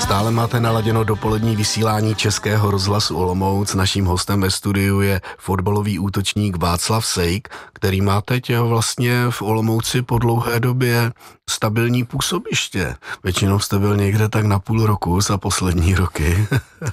Stále máte naladěno dopolední vysílání Českého rozhlasu Olomouc. Naším hostem ve studiu je fotbalový útočník Václav Sejk, který má teď vlastně v Olomouci po dlouhé době stabilní působiště. Většinou jste byl někde tak na půl roku za poslední roky.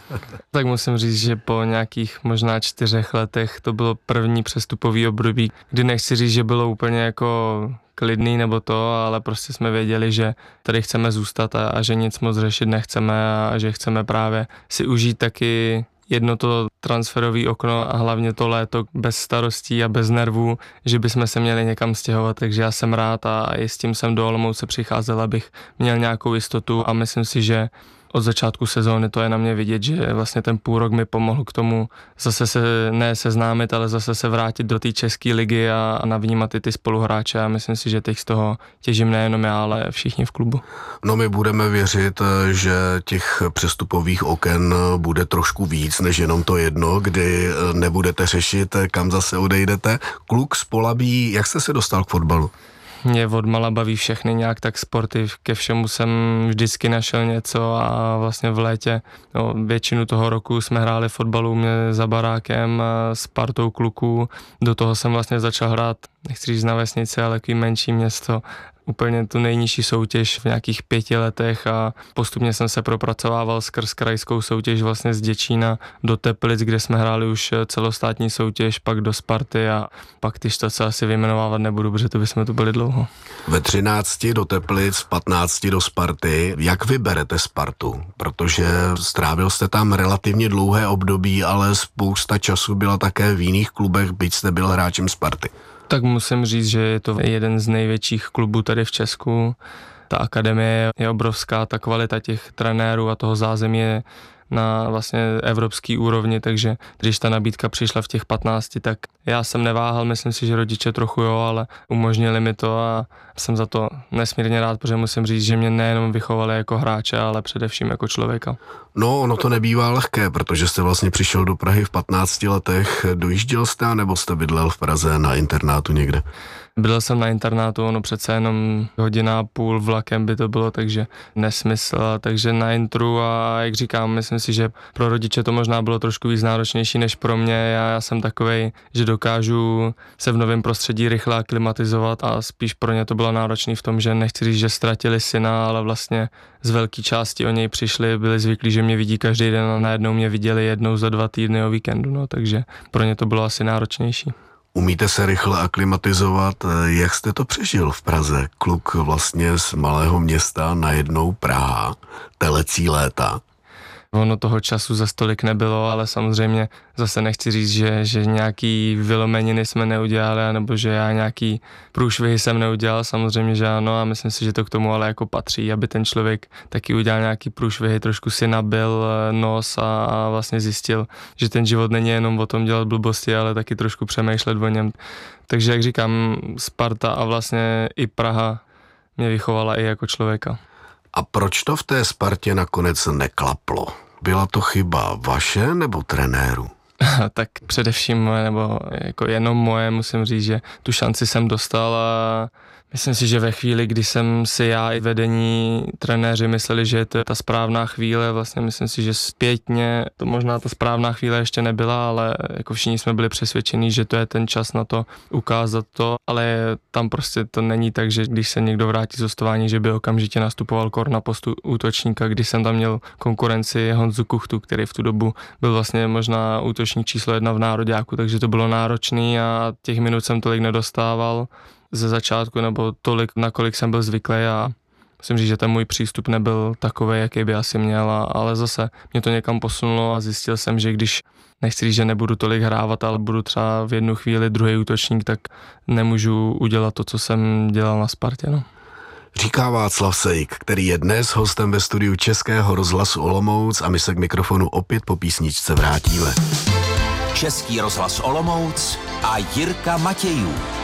Tak musím říct, že po nějakých možná 4 letech to bylo první přestupový období, kdy nechci říct, že bylo úplně jako klidný nebo to, ale prostě jsme věděli, že tady chceme zůstat a že nic moc řešit nechceme a že chceme právě si užít taky jedno to transferové okno a hlavně to léto bez starostí a bez nervů, že bychom se měli někam stěhovat, takže já jsem rád a i s tím jsem do Olomouce přicházel, abych měl nějakou jistotu a myslím si, že od začátku sezóny to je na mě vidět, že vlastně ten půl rok mi pomohl k tomu zase se ne seznámit, ale zase se vrátit do té české ligy a navnímat i ty spoluhráče a myslím si, že teď z toho těžím nejenom já, ale všichni v klubu. No my budeme věřit, že těch přestupových oken bude trošku víc, než jenom to jedno, kdy nebudete řešit, kam zase odejdete. Kluk z Polabí, jak jste se dostal k fotbalu? Mě odmala baví všechny nějak tak sporty, ke všemu jsem vždycky našel něco a vlastně v létě, většinu toho roku jsme hráli fotbalu mě za barákem s partou kluků, do toho jsem vlastně začal hrát, nechci říct na vesnici, ale takový menší město, úplně tu nejnižší soutěž v nějakých 5 letech a postupně jsem se propracovával skrz krajskou soutěž vlastně z Děčína do Teplic, kde jsme hráli už celostátní soutěž, pak do Sparty a pak ty štace asi vyjmenovávat nebudu, protože to bychom tu byli dlouho. Ve 13 do Teplic, v 15 do Sparty. Jak vyberete Spartu? Protože strávil jste tam relativně dlouhé období, ale spousta času byla také v jiných klubech, byť jste byl hráčem Sparty. Tak musím říct, že je to jeden z největších klubů tady v Česku. Ta akademie je obrovská, ta kvalita těch trenérů a toho zázemí je na vlastně evropský úrovni, takže když ta nabídka přišla v těch 15, tak já jsem neváhal, myslím si, že rodiče trochu jo, ale umožnili mi to a jsem za to nesmírně rád, protože musím říct, že mě nejenom vychovali jako hráče, ale především jako člověka. No, ono to nebývá lehké, protože jste vlastně přišel do Prahy v 15 letech. Dojížděl jste, nebo jste bydlel v Praze na internátu někde? Byl jsem na internátu, ono přece jenom 1,5 hodiny vlakem by to bylo, takže nesmysl, takže na intru a jak říkám, myslím si, že pro rodiče to možná bylo trošku víc náročnější než pro mě. Já jsem takovej, že dokážu se v novém prostředí rychle aklimatizovat a spíš pro ně to bylo náročný v tom, že nechci říct, že ztratili syna, ale vlastně z velké části o něj přišli, byli zvyklí, že mě vidí každý den a najednou mě viděli jednou za 2 týdny o víkendu, no, takže pro ně to bylo asi náročnější. Umíte se rychle aklimatizovat? Jak jste to přežil v Praze? Kluk vlastně z malého města, najednou Praha, telecí léta. Ono toho času za stolik nebylo, ale samozřejmě zase nechci říct, že nějaký vylomeniny jsme neudělali, nebo že já nějaký průšvihy jsem neudělal, samozřejmě, že ano a myslím si, že to k tomu ale jako patří, aby ten člověk taky udělal nějaký průšvihy, trošku si nabil nos a vlastně zjistil, že ten život není jenom o tom dělat blbosti, ale taky trošku přemýšlet o něm. Takže jak říkám, Sparta a vlastně i Praha mě vychovala i jako člověka. A proč to v té Spartě nakonec neklaplo? Byla to chyba vaše nebo trenéru? Tak především moje, nebo jako jenom moje, musím říct, že tu šanci jsem dostal a myslím si, že ve chvíli, kdy jsem si já i vedení trenéři mysleli, že je to ta správná chvíle, vlastně myslím si, že zpětně to možná ta správná chvíle ještě nebyla, ale jako všichni jsme byli přesvědčení, že to je ten čas na to ukázat to, ale tam prostě to není tak, že když se někdo vrátí z hostování, že by okamžitě nastupoval kor na postu útočníka, když jsem tam měl konkurenci Honzu Kuchtu, který v tu dobu byl vlastně možná útočník číslo 1 v nároďáku, takže to bylo náročný a těch minut jsem tolik nedostával ze začátku, nebo tolik, na kolik jsem byl zvyklý a musím říct, že ten můj přístup nebyl takový, jaký by asi měl, ale zase mě to někam posunulo a zjistil jsem, že když nechci říct, že nebudu tolik hrávat, ale budu třeba v jednu chvíli druhý útočník, tak nemůžu udělat to, co jsem dělal na Spartě. No. Říká Václav Sejk, který je dnes hostem ve studiu Českého rozhlasu Olomouc a my se k mikrofonu opět po písničce vrátíme. Český rozhlas Olomouc a Jirka Matějů.